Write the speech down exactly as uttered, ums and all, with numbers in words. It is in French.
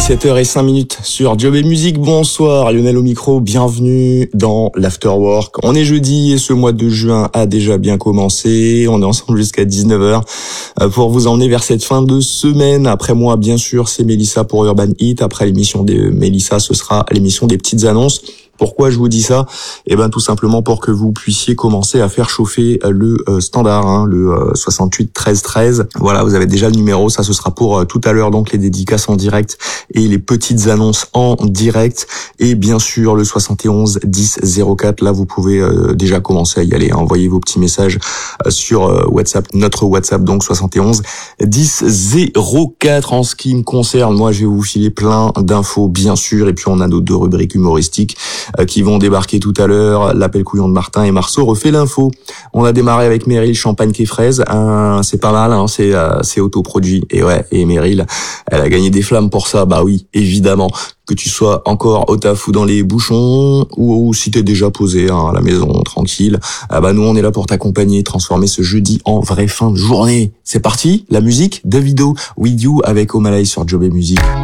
dix-sept heures zéro cinq sur Job et Musique. Bonsoir, Lionel au micro, bienvenue dans l'Afterwork. On est jeudi et ce mois de juin a déjà bien commencé. On est ensemble jusqu'à dix-neuf heures pour vous emmener vers cette fin de semaine. Après moi, bien sûr, c'est Mélissa pour Urban Hit. Après l'émission de Mélissa, ce sera l'émission des petites annonces. Pourquoi je vous dis ça? Eh ben tout simplement pour que vous puissiez commencer à faire chauffer le euh, standard, hein, le euh, soixante-huit treize treize. Voilà, vous avez déjà le numéro. Ça, ce sera pour euh, tout à l'heure, donc les dédicaces en direct et les petites annonces en direct. Et bien sûr le soixante et onze dix zéro quatre. Là, vous pouvez euh, déjà commencer à y aller. Hein. Envoyez vos petits messages euh, sur euh, WhatsApp, notre WhatsApp, donc soixante et onze dix zéro quatre. En ce qui me concerne, moi, je vais vous filer plein d'infos, bien sûr. Et puis on a nos deux rubriques humoristiques qui vont débarquer tout à l'heure, l'appel couillon de Martin et Marceau refait l'info. On a démarré avec Meryl, champagne qui fraise, un, c'est pas mal, hein, c'est euh, c'est autoproduit. Et ouais, et Meryl, elle a gagné des flammes pour ça, bah oui, évidemment. Que tu sois encore au taf ou dans les bouchons, ou, ou si t'es déjà posé hein, à la maison, tranquille, ah bah nous on est là pour t'accompagner, transformer ce jeudi en vraie fin de journée. C'est parti, la musique, Davido, With You avec O'Malley sur Job et Musique.